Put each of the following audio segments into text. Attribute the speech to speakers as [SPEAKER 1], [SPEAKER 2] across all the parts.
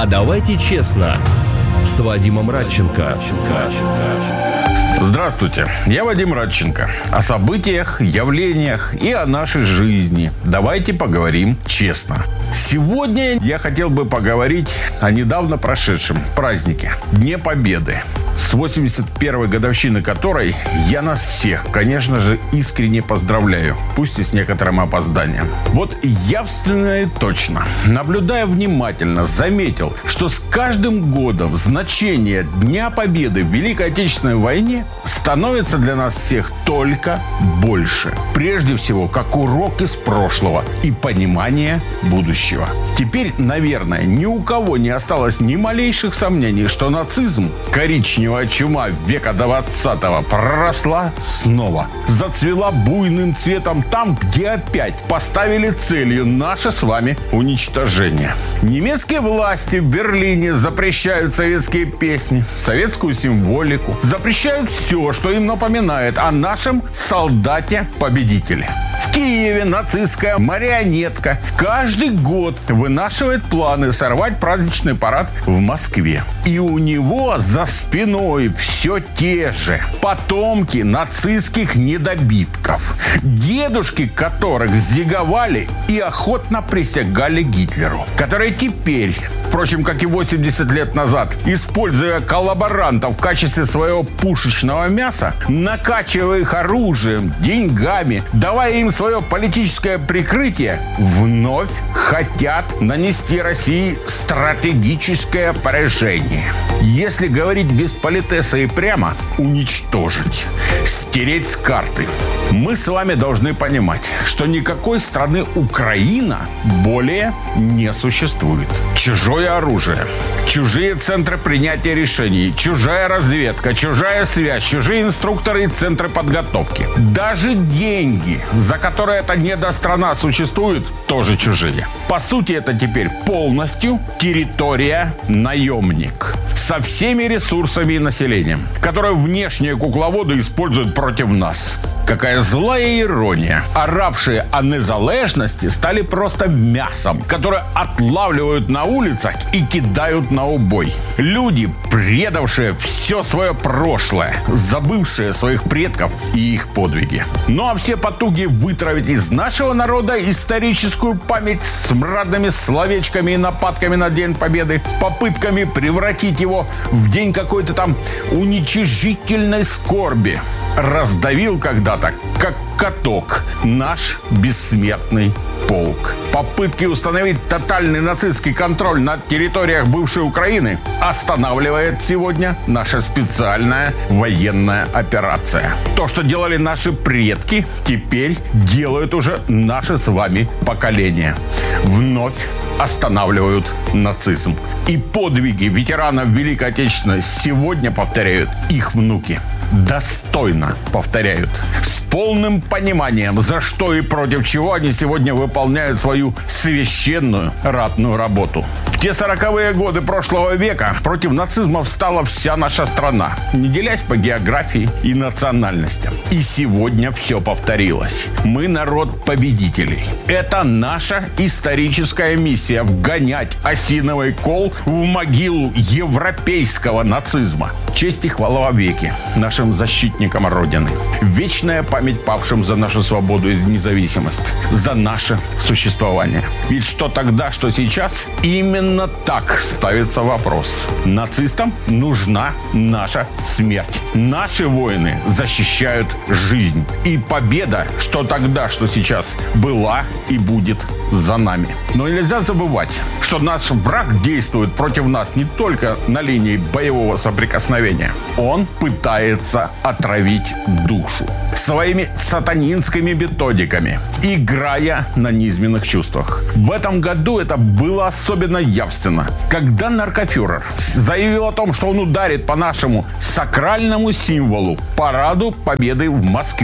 [SPEAKER 1] А давайте честно, с Вадимом Радченко.
[SPEAKER 2] Здравствуйте, я Вадим Радченко. О событиях, явлениях и о нашей жизни. Давайте поговорим честно. Сегодня я хотел бы поговорить о недавно прошедшем празднике – Дне Победы. С 81-й годовщины которой я нас всех, конечно же, искренне поздравляю, пусть и с некоторым опозданием. Вот явственно и точно, наблюдая внимательно, заметил, что с каждым годом значение Дня Победы в Великой Отечественной войне становится для нас всех только больше. Прежде всего, как урок из прошлого и понимание будущего. Теперь, наверное, ни у кого не осталось ни малейших сомнений, что нацизм, коричневая чума века 20-го, проросла снова. Зацвела буйным цветом там, где опять поставили целью наше с вами уничтожение. Немецкие власти в Берлине запрещают советские песни, советскую символику, запрещают все, что им напоминает о нашем солдате-победителе. В Киеве нацистская марионетка каждый год вынашивает планы сорвать праздничный парад в Москве. И у него за спиной все те же потомки нацистских недобитков, дедушки которых зиговали и охотно присягали Гитлеру, которые теперь, впрочем, как и 80 лет назад, используя коллаборантов в качестве своего пушечного мяса, накачивая их оружием, деньгами, давая им свое политическое прикрытие, вновь хотят нанести России стратегическое поражение. Если говорить без политеса и прямо, уничтожить, стереть с карты. Мы с вами должны понимать, что никакой страны Украина более не существует. Чужое оружие, чужие центры принятия решений, чужая разведка, чужая связь, чужие инструкторы и центры подготовки. Даже деньги, за которые эта недострана существует, тоже чужие. По сути, это теперь полностью территория наемник. Со всеми ресурсами и населением, которое внешние кукловоды используют против нас. Какая злая ирония. Оравшие о незалежности стали просто мясом, которое отлавливают на улицах и кидают на убой. Люди, предавшие все свое прошлое, забывшие своих предков и их подвиги. Ну а все потуги вытравить из нашего народа историческую память с смрадными словечками и нападками на День Победы, попытками превратить его в день какой-то там уничижительной скорби, раздавил когда-то, как каток, наш бессмертный полк. Попытки установить тотальный нацистский контроль над территориях бывшей Украины останавливает сегодня наша специальная военная операция. То, что делали наши предки, теперь делают уже наши с вами поколения. Вновь останавливают нацизм. И подвиги ветеранов Великой Отечественной сегодня повторяют их внуки. Достойно повторяют. С полным пониманием, за что и против чего они сегодня выполняют свою священную ратную работу. В те 40-е годы прошлого века против нацизма встала вся наша страна, не делясь по географии и национальностям. И сегодня все повторилось. Мы народ победителей. Это наша историческая миссия – вгонять осиновый кол в могилу европейского нацизма. Честь и хвала веки нашим защитникам Родины. Вечная память павшим за нашу свободу и независимость, за наше существование. Ведь что тогда, что сейчас, именно так ставится вопрос. Нацистам нужна наша смерть. Наши воины защищают жизнь. И победа, что тогда, что сейчас, была и будет за нами. Но нельзя забывать, что наш враг действует против нас не только на линии боевого соприкосновения. Он пытается отравить душу своими сатанинскими методиками, играя на низменных чувствах. В этом году это было особенно явственно, когда наркофюрер заявил о том, что он ударит по нашему сакральному символу – параду Победы в Москве.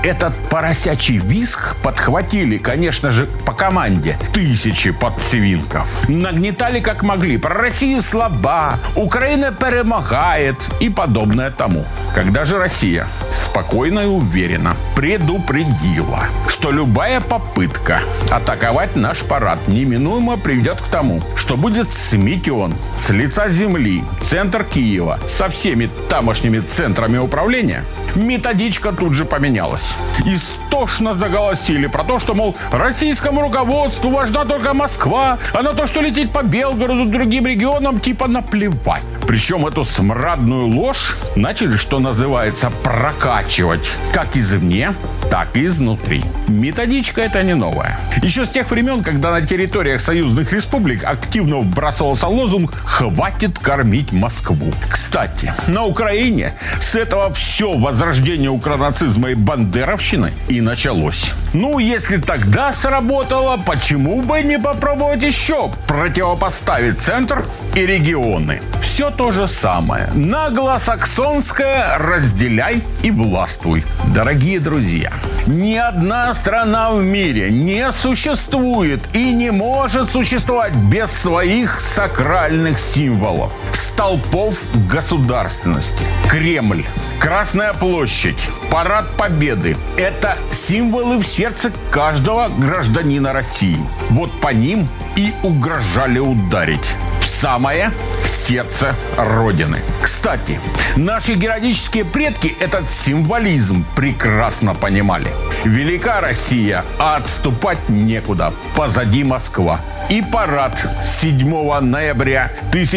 [SPEAKER 2] Этот поросячий визг подхватили, конечно же, по команде тысячи подсвинков. Нагнетали как могли. Про Россию слаба, Украина перемогает и подобное тому. Когда же Россия спокойно и уверенно предупредила, что любая попытка атаковать наш парад неминуемо приведет к тому, что будет сметен с лица земли центр Киева со всеми тамошними центрами управления, методичка тут же поменялась. Истошно заголосили про то, что, мол, российскому руководству важна только Москва, а на то, что лететь по Белгороду и другим регионам, типа наплевать. Причем эту смрадную ложь начали, что называется, прокачивать как извне, так и изнутри. Методичка эта не новая. Еще с тех времен, когда на территориях союзных республик активно вбрасывался лозунг «Хватит кормить Москву». Кстати, на Украине с этого все возрождение укронацизма и бандеровщины и началось. Ну, если тогда сработало, почему бы не попробовать еще противопоставить центр и регионы? Все то же самое. Наглосаксонское «разделяй и властвуй». Дорогие друзья, ни одна страна в мире не существует и не может существовать без своих сакральных символов. Столпов государственности. Кремль, Красная площадь, Парад Победы – это символы в сердце каждого гражданина России. Вот по ним и угрожали ударить в самое сердце Родины. Кстати, наши героические предки этот символизм прекрасно понимали. Велика Россия, а отступать некуда. Позади Москва. И парад 7 ноября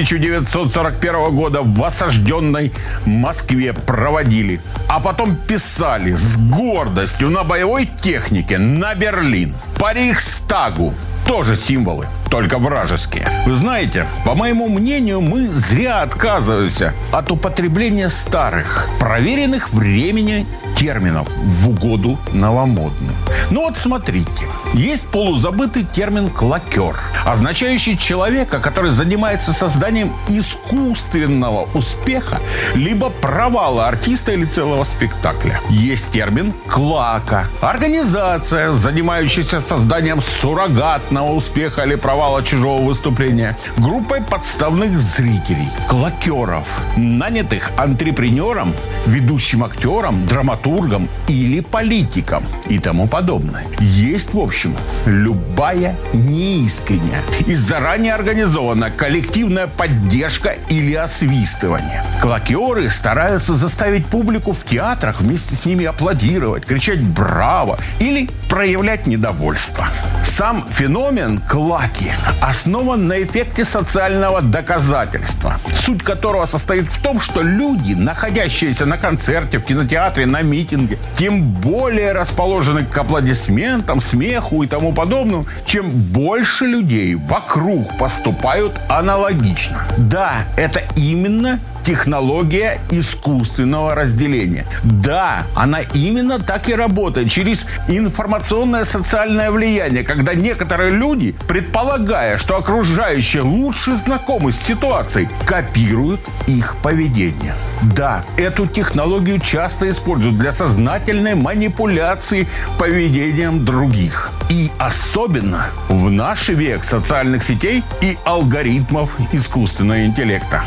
[SPEAKER 2] 1941 года в осажденной Москве проводили. А потом писали с гордостью на боевой технике на Берлин. По Рейхстагу. Тоже символы, только вражеские. Вы знаете, по моему мнению, мы зря отказываемся от употребления старых, проверенных временем терминов в угоду новомодным. Ну вот смотрите, есть полузабытый термин «клокер», означающий человека, который занимается созданием искусственного успеха либо провала артиста или целого спектакля. Есть термин «клака», организация, занимающаяся созданием суррогатного успеха или провала чужого выступления, группой подставных зрителей, клокеров, нанятых антрепренером, ведущим актером, драматургом или политиком и тому подобное. Есть, в общем, любая неискренняя и заранее организованная коллективная поддержка или освистывание. Клокеры стараются заставить публику в театрах вместе с ними аплодировать, кричать «браво» или проявлять недовольство. Сам феномен клаки основан на эффекте социального доказательства, суть которого состоит в том, что люди, находящиеся на концерте, в кинотеатре, на митинге, тем более расположены к аплодисментам, смеху и тому подобному, чем больше людей вокруг поступают аналогично. Да, это именно технология искусственного разделения. Да, она именно так и работает, через информационное социальное влияние, когда некоторые люди, предполагая, что окружающие лучше знакомы с ситуацией, копируют их поведение. Да, эту технологию часто используют для сознательной манипуляции поведением других. И особенно в наш век социальных сетей и алгоритмов искусственного интеллекта.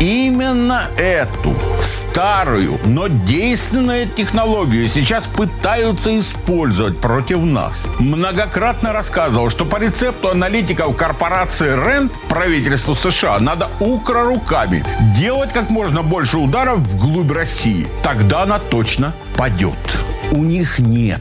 [SPEAKER 2] Именно эту старую, но действенную технологию сейчас пытаются использовать против нас. Многократно рассказывал, что по рецепту аналитиков корпорации Rand правительству США надо укроруками делать как можно больше ударов вглубь России. Тогда она точно падет. У них нет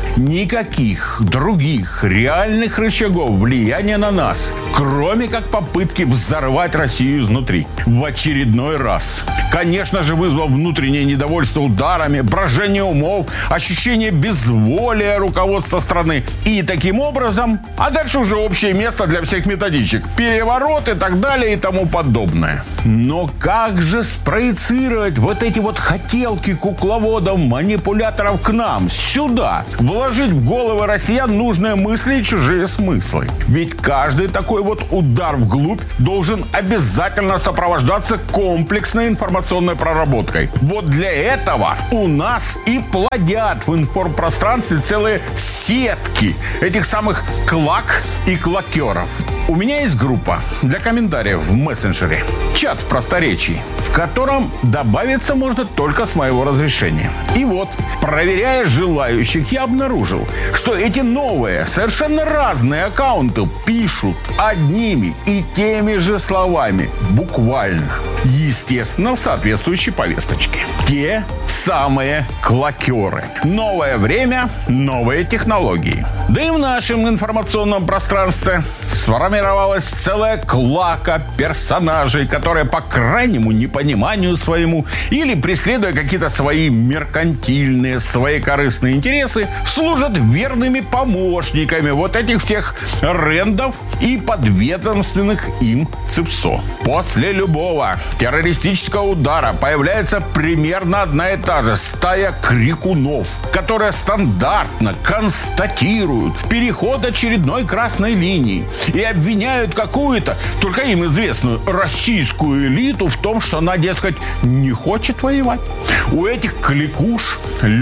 [SPEAKER 2] никаких других реальных рычагов влияния на нас, кроме как попытки взорвать Россию изнутри. В очередной раз. Конечно же, вызвав внутреннее недовольство ударами, брожение умов, ощущение безволия руководства страны. И таким образом, а дальше уже общее место для всех методичек. Переворот и так далее и тому подобное. Но как же спроецировать вот эти вот хотелки кукловодов, манипуляторов к нам, сюда, вложить в головы россиян нужные мысли и чужие смыслы? Ведь каждый такой вот удар вглубь должен обязательно сопровождаться комплексной информационной проработкой. Вот для этого у нас и плодят в информпространстве целые сетки этих самых клак и клакеров. У меня есть группа для комментариев в мессенджере, чат в просторечии, в котором добавиться можно только с моего разрешения. И вот, проверяя желающих, я обнаружил, что эти новые, совершенно разные аккаунты пишут одними и теми же словами, буквально. Естественно, в соответствующей повесточке. Те самые клакеры. Новое время, новые технологии. Да и в нашем информационном пространстве сформировалась целая клака персонажей, которые по крайнему непониманию своему или преследуя какие-то свои меркантильные, своекорыстные интересы, служат верными помощниками вот этих всех рендов и подведомственных им ЦИПСО. После любого террористического удара появляется примерно одна и та же стая крикунов, которые стандартно констатируют переход очередной красной линии и обвиняют какую-то, только им известную, российскую элиту в том, что она, дескать, не хочет воевать. У этих кликуш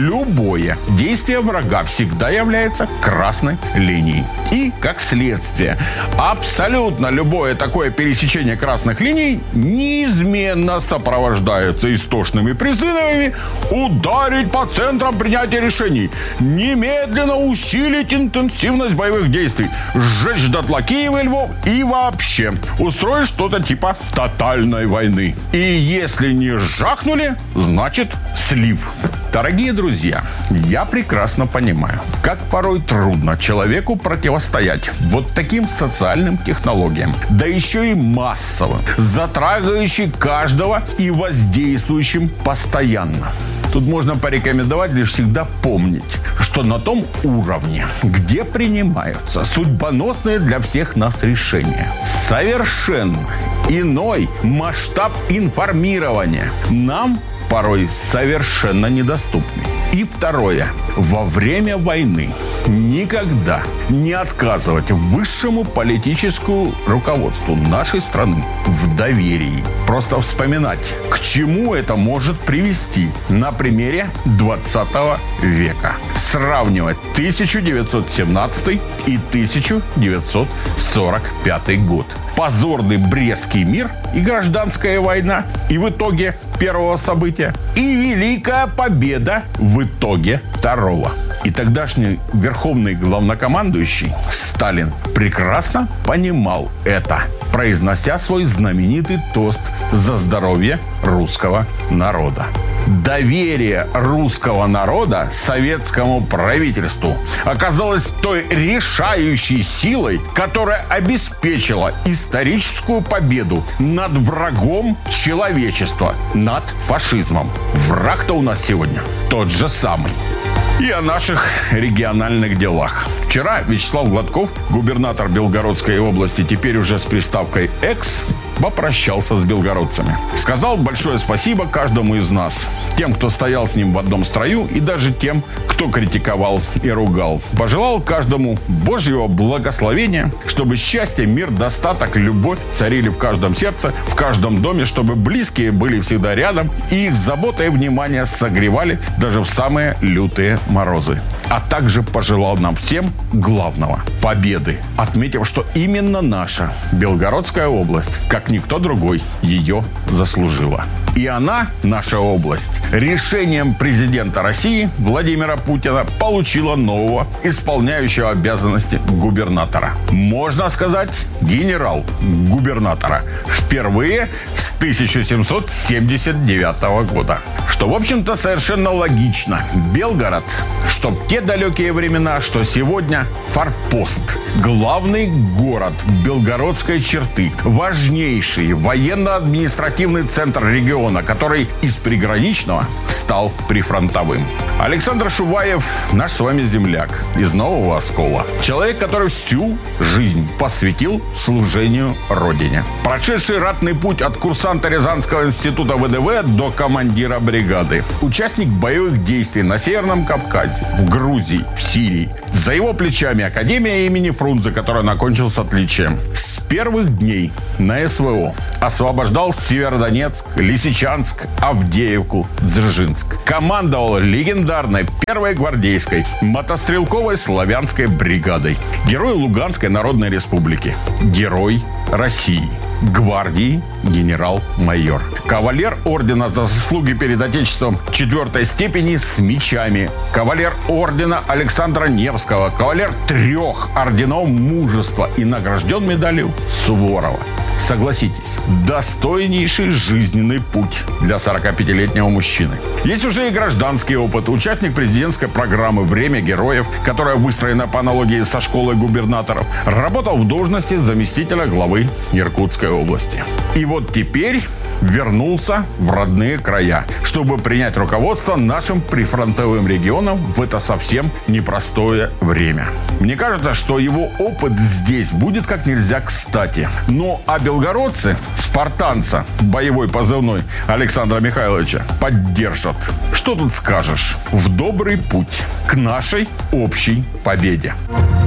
[SPEAKER 2] любое действие врага всегда является красной линией. И, как следствие, абсолютно любое такое пересечение красных линий неизменно сопровождается истошными призывами ударить по центрам принятия решений, немедленно усилить интенсивность боевых действий, сжечь дотла Киева и Львов и вообще устроить что-то типа тотальной войны. И если не жахнули, значит слив. Дорогие друзья, я прекрасно понимаю, как порой трудно человеку противостоять вот таким социальным технологиям, да еще и массовым, затрагивающим каждого и воздействующим постоянно. Тут можно порекомендовать лишь всегда помнить, что на том уровне, где принимаются судьбоносные для всех нас решения, совершенно иной масштаб информирования нам порой совершенно недоступны. И второе. Во время войны никогда не отказывать высшему политическому руководству нашей страны в доверии. Просто вспоминать, к чему это может привести на примере 20 века. Сравнивать 1917 и 1945 год. Позорный Брестский мир и гражданская война, и в итоге первого события, и великая победа в итоге второго. И тогдашний верховный главнокомандующий Сталин прекрасно понимал это, произнося свой знаменитый тост за здоровье русского народа. Доверие русского народа советскому правительству оказалось той решающей силой, которая обеспечила историческую победу над врагом человечества, над фашизмом. Враг-то у нас сегодня тот же самый. И о наших региональных делах. Вчера Вячеслав Гладков, губернатор Белгородской области, теперь уже с приставкой «экс», попрощался с белгородцами. Сказал большое спасибо каждому из нас. Тем, кто стоял с ним в одном строю, и даже тем, кто критиковал и ругал. Пожелал каждому Божьего благословения, чтобы счастье, мир, достаток, любовь царили в каждом сердце, в каждом доме, чтобы близкие были всегда рядом, и их забота и внимание согревали даже в самые лютые морозы. А также пожелал нам всем главного – победы, отметив, что именно наша Белгородская область, как никто другой, ее заслужила. И она, наша область, решением президента России Владимира Путина получила нового исполняющего обязанности губернатора. Можно сказать, генерал-губернатора. Впервые с 1779 года. Что, в общем-то, совершенно логично. Белгород, что в те далекие времена, что сегодня, форпост. Главный город Белгородской черты. Важнейший военно-административный центр региона. региона, который из приграничного стал прифронтовым. Александр Шуваев – наш с вами земляк из Нового Оскола. Человек, который всю жизнь посвятил служению Родине. Прошедший ратный путь от курсанта Рязанского института ВДВ до командира бригады. Участник боевых действий на Северном Кавказе, в Грузии, в Сирии. За его плечами Академия имени Фрунзе, которую он окончил с отличием. С первых дней на СВО освобождал Северодонецк, Лисичанск, Авдеевку, Дзержинск. Командовал легендарной первой гвардейской мотострелковой славянской бригадой. Герой Луганской Народной Республики. Герой России. Гвардии генерал-майор. Кавалер ордена за заслуги перед Отечеством 4 степени с мечами. Кавалер ордена Александра Невского. Кавалер 3 орденов мужества и награжден медалью Суворова. Согласитесь, достойнейший жизненный путь для 45-летнего мужчины. Есть уже и гражданский опыт. Участник президентской программы «Время героев», которая выстроена по аналогии со школой губернаторов. Работал в должности заместителя главы Иркутской области. И вот теперь вернулся в родные края, чтобы принять руководство нашим прифронтовым регионам в это совсем непростое время. Мне кажется, что его опыт здесь будет как нельзя кстати. Ну, а белгородцы, спартанца, боевой позывной Александра Михайловича, поддержат. Что тут скажешь? В добрый путь к нашей общей победе.